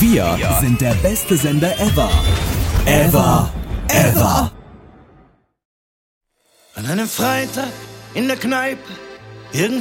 Wir sind der beste Sender ever. Ever. An einem Freitag in der Kneipe,